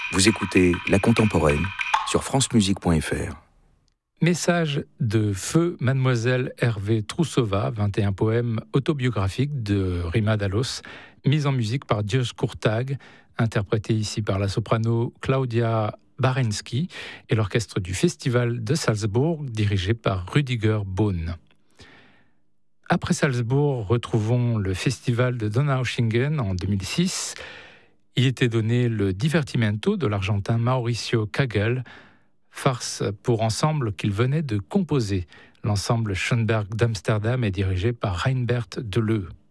Vous écoutez La Contemporaine sur francemusique.fr. Message de Feu Mademoiselle Hervé Troussova, 21 poèmes autobiographiques de Rima Dallos, mis en musique par Dios Kurtag, interprété ici par la soprano Claudia Barenski et l'orchestre du Festival de Salzbourg, dirigé par Rüdiger Bohn. Après Salzbourg, retrouvons le Festival de Donaueschingen en 2006. Il était donné le Divertimento de l'Argentin Mauricio Kagel, farce pour ensemble qu'il venait de composer. L'ensemble Schoenberg d'Amsterdam est dirigé par Reinbert Deleu.